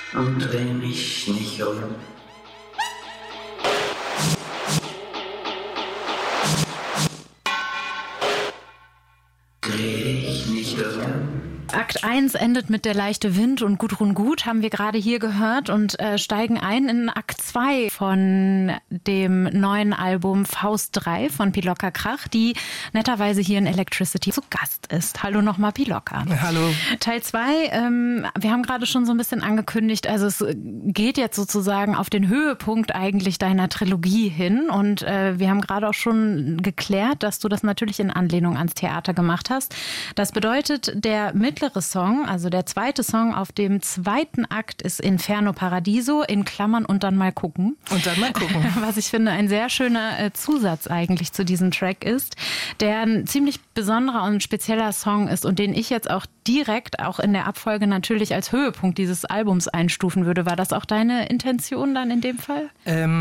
und dreh mich nicht um. Dreh dich nicht um. Akt 1 endet mit Der leichte Wind und Gudrun Gut, haben wir gerade hier gehört, und steigen ein in Akt 2 von dem neuen Album Faust 3 von Piloka Krach, die netterweise hier in Electricity zu Gast ist. Hallo nochmal, Piloka. Hallo. Teil 2, wir haben gerade schon so ein bisschen angekündigt, also es geht jetzt sozusagen auf den Höhepunkt eigentlich deiner Trilogie hin, und wir haben gerade auch schon geklärt, dass du das natürlich in Anlehnung ans Theater gemacht hast. Das bedeutet, der mittlere Song, also der zweite Song auf dem zweiten Akt, ist Inferno Paradiso, in Klammern und dann mal gucken. Und dann mal gucken. Was ich finde, ein sehr schöner Zusatz eigentlich zu diesem Track ist, der ein ziemlich besonderer und spezieller Song ist und den ich jetzt auch direkt auch in der Abfolge natürlich als Höhepunkt dieses Albums einstufen würde. War das auch deine Intention dann in dem Fall?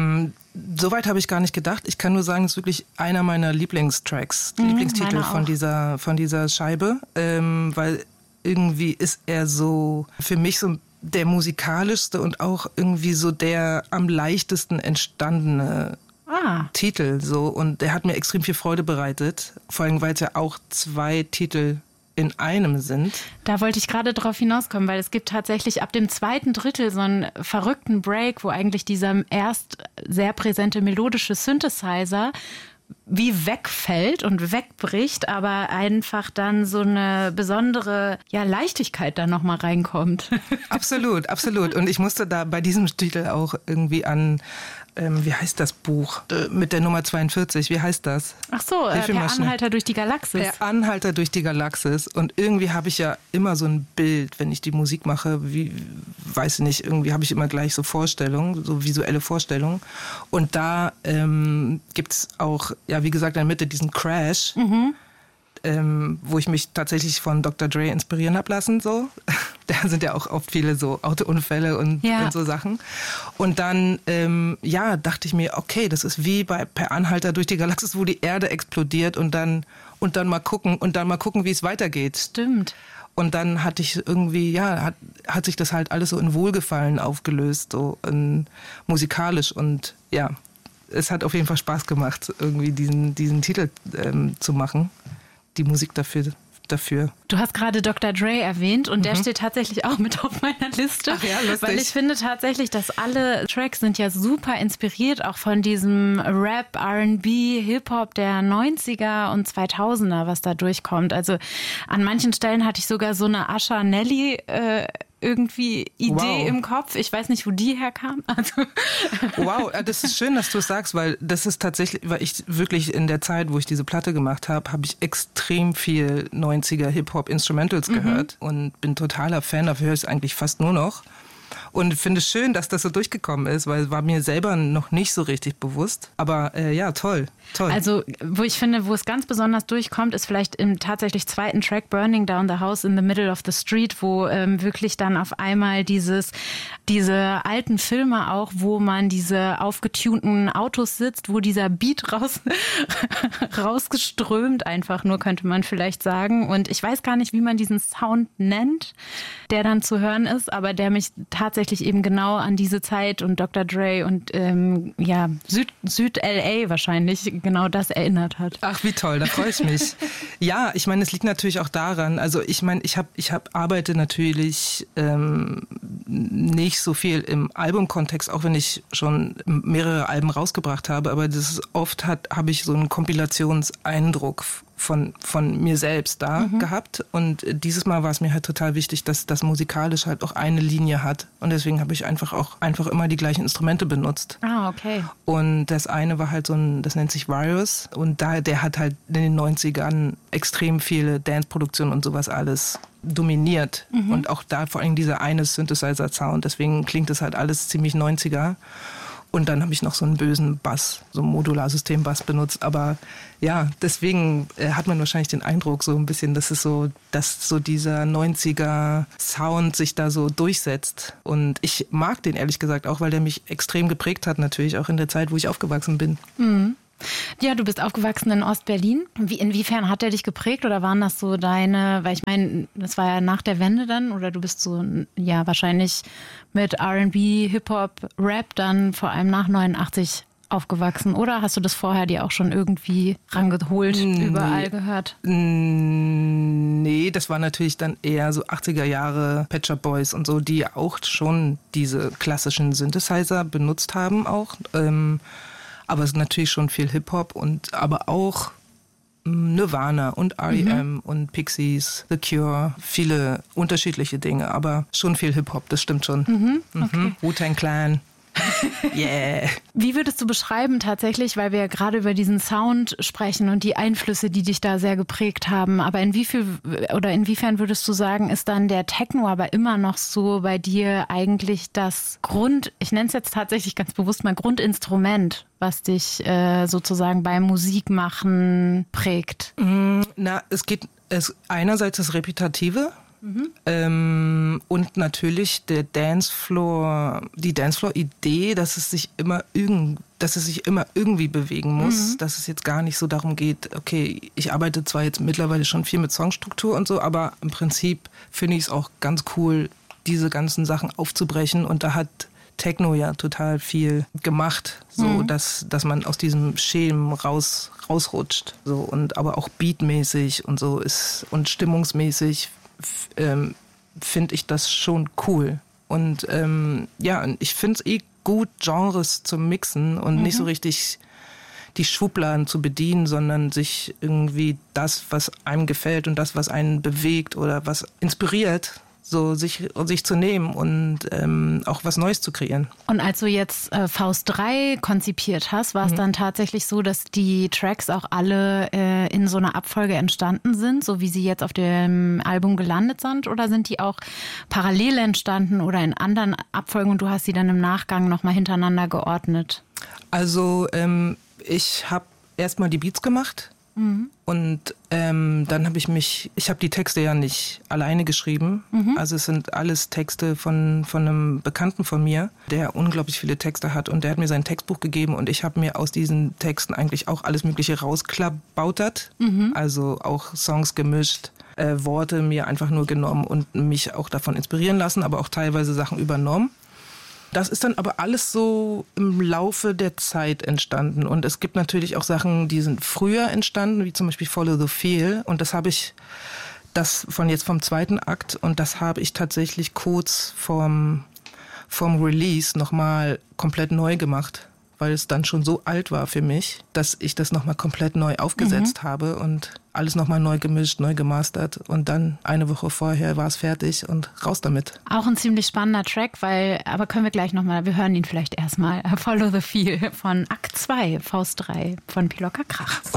Soweit habe ich gar nicht gedacht. Ich kann nur sagen, es ist wirklich einer meiner Lieblingstracks, Lieblingstitel von dieser Scheibe, weil irgendwie ist er so für mich so der musikalischste und auch irgendwie so der am leichtesten entstandene Titel. So. Und der hat mir extrem viel Freude bereitet, vor allem weil es ja auch 2 Titel in einem sind. Da wollte ich gerade drauf hinauskommen, weil es gibt tatsächlich ab dem zweiten Drittel so einen verrückten Break, wo eigentlich dieser erst sehr präsente melodische Synthesizer wie wegfällt und wegbricht, aber einfach dann so eine besondere Leichtigkeit da nochmal reinkommt. Absolut, absolut. Und ich musste da bei diesem Titel auch irgendwie an, wie heißt das Buch? Mit der Nummer 42, wie heißt das? Ach so, Per Anhalter durch die Galaxis. Per Anhalter durch die Galaxis. Und irgendwie habe ich ja immer so ein Bild, wenn ich die Musik mache, weiß ich nicht, irgendwie habe ich immer gleich so Vorstellungen, so visuelle Vorstellungen. Und da gibt's auch, ja, wie gesagt, in der Mitte diesen Crash, wo ich mich tatsächlich von Dr. Dre inspirieren habe lassen, so. Da sind ja auch oft viele so Autounfälle und so Sachen. Und dann, dachte ich mir, okay, das ist wie bei Per Anhalter durch die Galaxis, wo die Erde explodiert und dann mal gucken, wie es weitergeht. Stimmt. Und dann hatte ich irgendwie, hat sich das halt alles so in Wohlgefallen aufgelöst, so musikalisch, und ja, es hat auf jeden Fall Spaß gemacht, irgendwie diesen Titel zu machen, die Musik dafür. Du hast gerade Dr. Dre erwähnt und der steht tatsächlich auch mit auf meiner Liste. Ach ja, lustig. Weil ich finde tatsächlich, dass alle Tracks sind ja super inspiriert, auch von diesem Rap, R&B, Hip-Hop der 90er und 2000er, was da durchkommt. Also an manchen Stellen hatte ich sogar so eine Asha Nelly irgendwie Idee im Kopf. Ich weiß nicht, wo die herkam. Also wow, das ist schön, dass du es sagst, weil das ist tatsächlich, weil ich wirklich in der Zeit, wo ich diese Platte gemacht habe, habe ich extrem viel 90er Hip-Hop-Instrumentals gehört und bin totaler Fan, dafür höre ich es eigentlich fast nur noch. Und finde es schön, dass das so durchgekommen ist, weil es war mir selber noch nicht so richtig bewusst. Aber toll. Also, wo ich finde, wo es ganz besonders durchkommt, ist vielleicht im tatsächlich zweiten Track Burning Down the House in the Middle of the Street, wo wirklich dann auf einmal diese alten Filme auch, wo man diese aufgetunten Autos sitzt, wo dieser Beat rausgeströmt einfach nur, könnte man vielleicht sagen. Und ich weiß gar nicht, wie man diesen Sound nennt, der dann zu hören ist, aber der mich tatsächlich eben genau an diese Zeit und Dr. Dre und Süd-LA wahrscheinlich genau das erinnert hat. Ach, wie toll, da freue ich mich. Ja, ich meine, es liegt natürlich auch daran, also ich meine, ich arbeite natürlich nicht so viel im Albumkontext, auch wenn ich schon mehrere Alben rausgebracht habe, aber das ist oft habe ich so einen Kompilationseindruck von mir selbst da gehabt, und dieses Mal war es mir halt total wichtig, dass das musikalisch halt auch eine Linie hat, und deswegen habe ich einfach immer die gleichen Instrumente benutzt. Ah, okay. Und das eine war halt das nennt sich Virus, und der hat halt in den 90ern extrem viele Dance-Produktionen und sowas alles dominiert, und auch da vor allem dieser eine Synthesizer-Sound, deswegen klingt das halt alles ziemlich 90er. Und dann habe ich noch so einen bösen Bass, so einen Modularsystem-Bass benutzt. Aber ja, deswegen hat man wahrscheinlich den Eindruck so ein bisschen, dass so dieser 90er-Sound sich da so durchsetzt. Und ich mag den ehrlich gesagt auch, weil der mich extrem geprägt hat, natürlich auch in der Zeit, wo ich aufgewachsen bin. Mhm. Ja, du bist aufgewachsen in Ostberlin. Inwiefern hat er dich geprägt oder waren das so deine, weil ich meine, das war ja nach der Wende dann oder du bist so, ja, wahrscheinlich mit R&B, Hip-Hop, Rap dann vor allem nach 89 aufgewachsen oder hast du das vorher dir auch schon irgendwie rangeholt, überall gehört? Nee, das war natürlich dann eher so 80er Jahre Pet Shop Boys und so, die auch schon diese klassischen Synthesizer benutzt haben auch. Aber es ist natürlich schon viel Hip-Hop und aber auch Nirvana und R.E.M. und Pixies, The Cure, viele unterschiedliche Dinge, aber schon viel Hip-Hop, das stimmt schon. Okay. Wu-Tang Clan. Yeah. Wie würdest du beschreiben tatsächlich, weil wir ja gerade über diesen Sound sprechen und die Einflüsse, die dich da sehr geprägt haben, aber inwiefern würdest du sagen, ist dann der Techno aber immer noch so bei dir eigentlich das ich nenne es jetzt tatsächlich ganz bewusst mal Grundinstrument, was dich sozusagen beim Musikmachen prägt? Na, es einerseits das Repetitive. Und natürlich die Dancefloor-Idee, dass es sich immer irgendwie bewegen muss, dass es jetzt gar nicht so darum geht, okay, ich arbeite zwar jetzt mittlerweile schon viel mit Songstruktur und so, aber im Prinzip finde ich es auch ganz cool, diese ganzen Sachen aufzubrechen und da hat Techno ja total viel gemacht, so dass man aus diesem Schemen rausrutscht, so und aber auch beatmäßig und so ist und stimmungsmäßig finde ich das schon cool. Und ich finde es gut, Genres zu mixen und nicht so richtig die Schubladen zu bedienen, sondern sich irgendwie das, was einem gefällt und das, was einen bewegt oder was inspiriert, so sich zu nehmen und auch was Neues zu kreieren. Und als du jetzt Faust 3 konzipiert hast, war es dann tatsächlich so, dass die Tracks auch alle in so einer Abfolge entstanden sind, so wie sie jetzt auf dem Album gelandet sind? Oder sind die auch parallel entstanden oder in anderen Abfolgen und du hast sie dann im Nachgang nochmal hintereinander geordnet? Also ich habe erstmal die Beats gemacht. Und dann habe ich habe die Texte ja nicht alleine geschrieben. Also es sind alles Texte von einem Bekannten von mir, der unglaublich viele Texte hat und der hat mir sein Textbuch gegeben und ich habe mir aus diesen Texten eigentlich auch alles Mögliche rausklabautert. Also auch Songs gemischt, Worte mir einfach nur genommen und mich auch davon inspirieren lassen, aber auch teilweise Sachen übernommen. Das ist dann aber alles so im Laufe der Zeit entstanden. Und es gibt natürlich auch Sachen, die sind früher entstanden, wie zum Beispiel Follow the Feel. Und vom zweiten Akt. Und das habe ich tatsächlich kurz vom Release nochmal komplett neu gemacht. Weil es dann schon so alt war für mich, dass ich das nochmal komplett neu aufgesetzt habe und alles nochmal neu gemischt, neu gemastert. Und dann eine Woche vorher war es fertig und raus damit. Auch ein ziemlich spannender Track, aber können wir gleich nochmal, wir hören ihn vielleicht erstmal. Follow the Feel von Akt 2, Faust 3 von Pilocker Krach.